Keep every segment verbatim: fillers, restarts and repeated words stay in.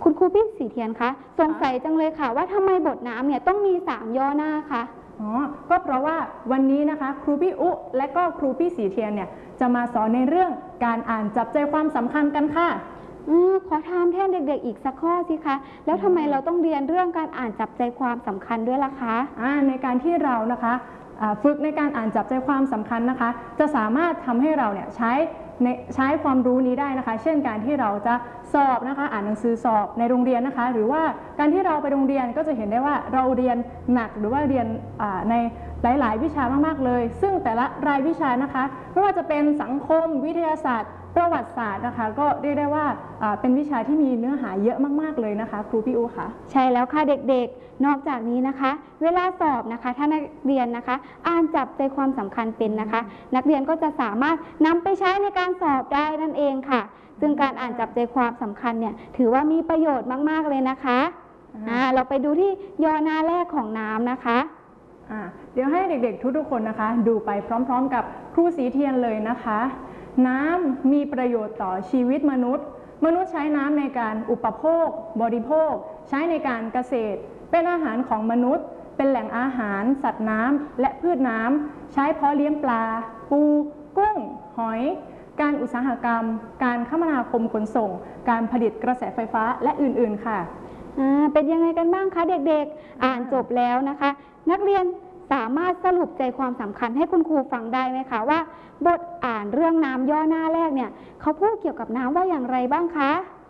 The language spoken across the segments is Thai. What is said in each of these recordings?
คุณครูพี่สีเทียนคะสงสัยจังเลยค่ะว่าทำไมบทน้ำเนี่ยต้องมีสามย่อหน้าคะอ๋อก็เพราะว่าวันนี้นะคะครูพี่อุและก็ครูพี่สีเทียนเนี่ยจะมาสอนในเรื่องการอ่านจับใจความสำคัญกันค่ะอขอถามแทนเด็กๆอีกสักข้อสิคะแล้วทำไมเราต้องเรียนเรื่องการอ่านจับใจความสำคัญด้วยล่ะคะในการที่เรานะคะฝึกในการอ่านจับใจความสำคัญนะคะจะสามารถทำให้เราเนี่ยใช้ในใช้ความรู้นี้ได้นะคะเช่นการที่เราจะสอบนะคะอ่านหนังสือสอบในโรงเรียนนะคะหรือว่าการที่เราไปโรงเรียนก็จะเห็นได้ว่าเราเรียนหนักหรือว่าเรียนในหลายๆวิชามากๆเลยซึ่งแต่ละรายวิชานะคะไม่ว่าจะเป็นสังคมวิทยาศาสตร์ประวัติศาสตร์นะคะก็เรียกได้ว่าเป็นวิชาที่มีเนื้อหาเยอะมากๆเลยนะคะครูพี่อูค่ะใช่แล้วค่ะเด็กๆนอกจากนี้นะคะเวลาสอบนะคะถ้านักเรียนนะคะอ่านจับใจความสำคัญเป็นนะคะนักเรียนก็จะสามารถนำไปใช้ในการสอบได้นั่นเองค่ะซึ่งการอ่านจับใจความสำคัญเนี่ยถือว่ามีประโยชน์มากๆเลยนะคะอ่าเราไปดูที่ย่อหน้าแรกของน้ำนะคะอ่าเดี๋ยวให้เด็กๆทุกๆคนนะคะดูไปพร้อมๆกับครูสีเทียนเลยนะคะน้ำมีประโยชน์ต่อชีวิตมนุษย์มนุษย์ใช้น้ำในการอุปโภคบริโภคใช้ในการเกษตรเป็นอาหารของมนุษย์เป็นแหล่งอาหารสัตว์น้ำและพืชน้ำใช้เพาะเลี้ยงปลาปูกุ้งหอยการอุตสาหกรรมการคมนาคมขนส่งการผลิตกระแสไฟฟ้าและอื่นๆค่ะอ่าเป็นยังไงกันบ้างคะเด็กๆอ่านจบแล้วนะคะนักเรียนสามารถสรุปใจความสำคัญให้คุณครูฟังได้ไหมคะว่าบทอ่านเรื่องน้ำย่อหน้าแรกเนี่ยเขาพูดเกี่ยวกับน้ำว่าอย่างไรบ้างคะ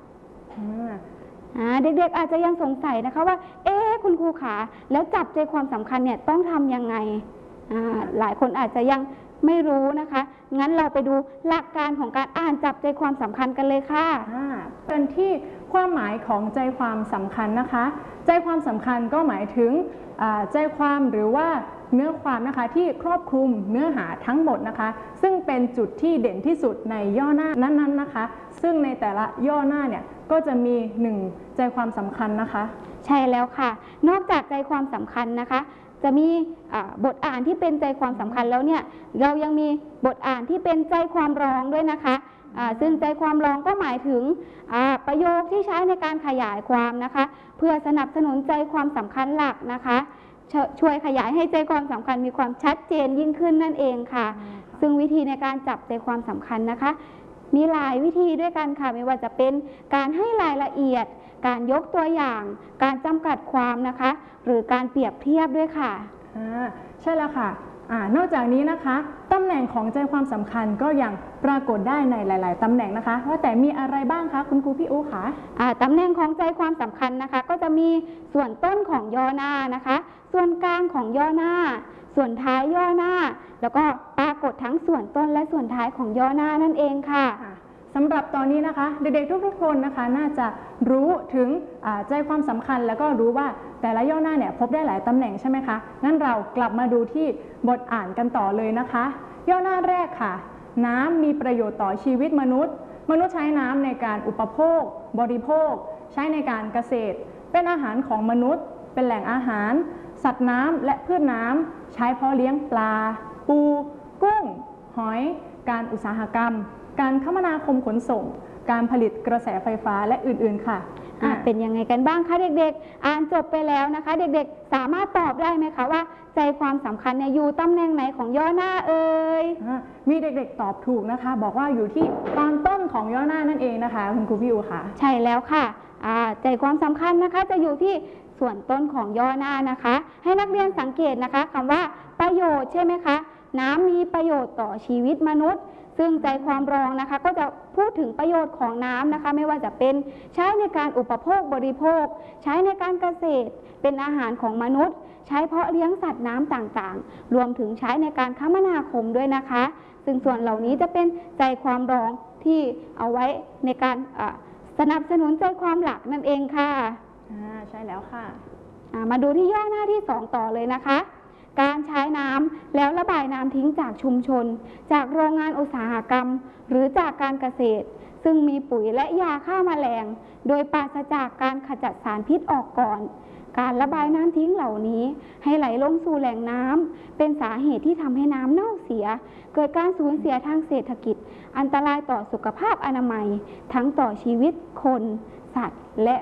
อ่าเด็กๆอาจจะยังสงสัยนะคะว่าเอ๊ะคุณครูขาแล้วจับใจความสำคัญเนี่ยต้องทำยังไงอ่าหลายคนอาจจะยังไม่รู้นะคะงั้นเราไปดูหลักการของการอ่านจับใจความสำคัญกันเลยค่ะเป็นที่ความหมายของใจความสำคัญนะคะใจความสำคัญก็หมายถึงใจความหรือว่าเนื้อความนะคะที่ครอบคลุมเนื้อหาทั้งหมดนะคะซึ่งเป็นจุดที่เด่นที่สุดในย่อหน้านั้นๆนะคะซึ่งในแต่ละย่อหน้าเนี่ยก็จะมีหนึ่งใจความสำคัญนะคะใช่แล้วค่ะนอกจากใจความสำคัญนะคะจะมีบทอ่านที่เป็นใจความสำคัญแล้วเนี่ยเรายังมีบทอ่านที่เป็นใจความรองด้วยนะคะซึ่งใจความรองก็หมายถึงประโยคที่ใช้ในการขยายความนะคะเพื่อสนับสนุนใจความสำคัญหลักนะคะช่วยขยายให้ใจความสำคัญมีความชัดเจนยิ่งขึ้นนั่นเองค่ะซึ่งวิธีในการจับใจความสำคัญนะคะมีหลายวิธีด้วยกันค่ะไม่ว่าจะเป็นการให้รายละเอียดการยกตัวอย่างการจำกัดความนะคะหรือการเปรียบเทียบด้วยค่ะอ่าใช่แล้วค่ะอ่านอกจากนี้นะคะตำแหน่งของใจความสำคัญก็ยังปรากฏได้ในหลาย ๆตำแหน่งนะคะว่าแต่มีอะไรบ้างคะคุณครูพี่อู๋คะอ่าตำแหน่งของใจความสำคัญนะคะก็จะมีส่วนต้นของย่อหน้านะคะส่วนกลางของย่อหน้าส่วนท้ายย่อหน้าแล้วก็ปรากฏทั้งส่วนต้นและส่วนท้ายของย่อหน้านั่นเองค่ะสำหรับตอนนี้นะคะเด็กๆทุกๆคนนะคะน่าจะรู้ถึงใจความสำคัญแล้วก็รู้ว่าแต่ละย่อหน้าเนี่ยพบได้หลายตำแหน่งใช่ไหมคะงั้นเรากลับมาดูที่บทอ่านกันต่อเลยนะคะย่อหน้าแรกค่ะน้ำมีประโยชน์ต่อชีวิตมนุษย์มนุษย์ใช้น้ำในการอุปโภคบริโภคใช้ในการเกษตรเป็นอาหารของมนุษย์เป็นแหล่งอาหารสัตว์น้ำและพืชน้ำใช้เพาะเลี้ยงปลาปูกุ้งหอยการอุตสาหกรรมการคมนาคมขนส่งการผลิตกระแสไฟฟ้าและอื่นๆค่ะเป็นยังไงกันบ้างคะเด็กๆอ่านจบไปแล้วนะคะเด็กๆสามารถตอบได้ไหมคะว่าใจความสำคัญเนี่ยอยู่ตำแหน่งไหนของย่อหน้าเอ่ยมีเด็กๆตอบถูกนะคะบอกว่าอยู่ที่ตอนต้นของย่อหน้านั่นเองนะคะคุณครูพี่อู๋ค่ะใช่แล้วค่ะใจความสำคัญนะคะจะอยู่ที่ส่วนต้นของย่อหน้านะคะให้นักเรียนสังเกตนะคะคำว่าประโยชน์ใช่ไหมคะน้ำมีประโยชน์ต่อชีวิตมนุษย์ซึ่งใจความรองนะคะก็จะพูดถึงประโยชน์ของน้ำนะคะไม่ว่าจะเป็นใช้ในการอุปโภคบริโภคใช้ในการเกษตรเป็นอาหารของมนุษย์ใช้เพาะเลี้ยงสัตว์น้ำต่างๆรวมถึงใช้ในการคมนาคมด้วยนะคะซึ่งส่วนเหล่านี้จะเป็นใจความรองที่เอาไว้ในการสนับสนุนใจความหลักนั่นเองค่ะอ่าใช่แล้วค่ะมาดูที่ย่อหน้าที่สองต่อเลยนะคะการใช้น้ำแล้วระบายน้ำทิ้งจากชุมชนจากโรงงานอุตสาหกรรมหรือจากการเกษตรซึ่งมีปุ๋ยและยาฆ่าแมลงโดยปราศจากการขจัดสารพิษออกก่อนการระบายน้ำทิ้งเหล่านี้ให้ไหลลงสู่แหล่งน้ำเป็นสาเหตุที่ทำให้น้ำเน่าเสียเกิดการสูญเสียทางเศรษฐกิจอันตรายต่อสุขภาพอนามัยทั้งต่อชีวิตคนสัตว์และ